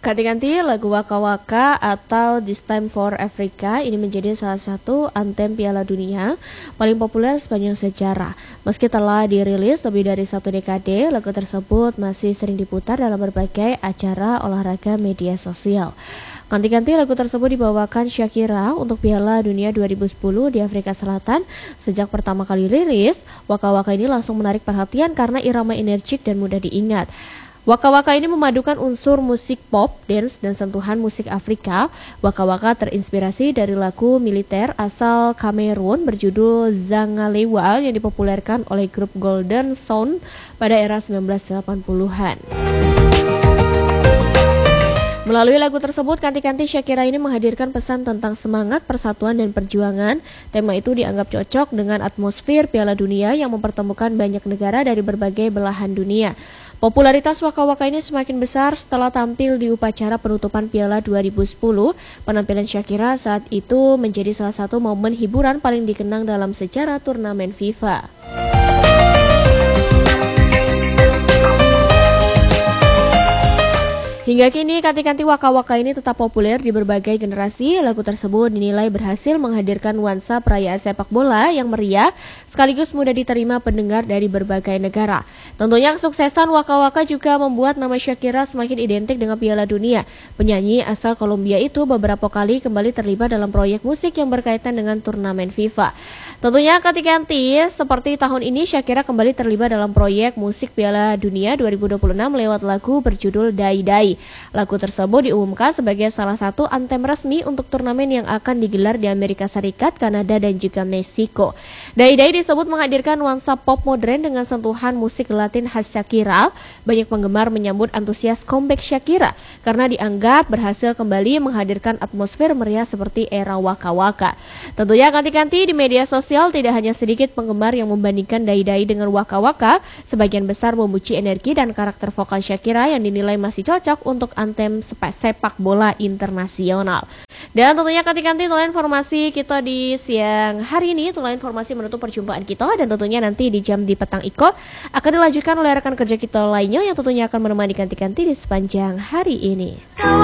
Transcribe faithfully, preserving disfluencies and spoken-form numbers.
Ganti-ganti lagu Waka Waka atau This Time for Africa ini menjadi salah satu anthem Piala Dunia paling populer sepanjang sejarah. Meski telah dirilis lebih dari satu dekade, lagu tersebut masih sering diputar dalam berbagai acara olahraga media sosial. Ganti-ganti lagu tersebut dibawakan Shakira untuk Piala Dunia dua ribu sepuluh di Afrika Selatan. Sejak pertama kali rilis, Waka Waka ini langsung menarik perhatian karena irama energik dan mudah diingat. Waka Waka ini memadukan unsur musik pop, dance, dan sentuhan musik Afrika. Waka Waka terinspirasi dari lagu militer asal Kamerun berjudul Zangalewa yang dipopulerkan oleh grup Golden Sound pada era sembilan belas delapan puluhan. Melalui lagu tersebut, Ganti-ganti Shakira ini menghadirkan pesan tentang semangat persatuan dan perjuangan. Tema itu dianggap cocok dengan atmosfer Piala Dunia yang mempertemukan banyak negara dari berbagai belahan dunia. Popularitas Waka Waka ini semakin besar setelah tampil di upacara penutupan Piala dua ribu sepuluh. Penampilan Shakira saat itu menjadi salah satu momen hiburan paling dikenang dalam sejarah turnamen FIFA. Hingga kini, Ganti-ganti Waka Waka ini tetap populer di berbagai generasi. Lagu tersebut dinilai berhasil menghadirkan nuansa perayaan sepak bola yang meriah, sekaligus mudah diterima pendengar dari berbagai negara. Tentunya kesuksesan Waka Waka juga membuat nama Shakira semakin identik dengan Piala Dunia. Penyanyi asal Kolombia itu beberapa kali kembali terlibat dalam proyek musik yang berkaitan dengan turnamen FIFA. Tentunya ganti-ganti, seperti tahun ini Shakira kembali terlibat dalam proyek musik Piala Dunia dua ribu dua puluh enam lewat lagu berjudul Dai Dai. Lagu tersebut diumumkan sebagai salah satu anthem resmi untuk turnamen yang akan digelar di Amerika Serikat, Kanada, dan juga Meksiko. Dai Dai disebut menghadirkan nuansa pop modern dengan sentuhan musik Latin khas Shakira. Banyak penggemar menyambut antusias comeback Shakira karena dianggap berhasil kembali menghadirkan atmosfer meriah seperti era Waka Waka. Tentunya ganti-ganti di media sosial tidak hanya sedikit penggemar yang membandingkan Dai Dai dengan Waka Waka, sebagian besar memuji energi dan karakter vokal Shakira yang dinilai masih cocok untuk anthem sepak bola internasional. Dan tentunya ganti-ganti itulah informasi kita di siang hari ini. Itulah informasi menutup perjumpaan kita, dan tentunya nanti di jam di petang Iko akan dilanjutkan oleh rekan kerja kita lainnya yang tentunya akan menemani ganti-ganti di sepanjang hari ini.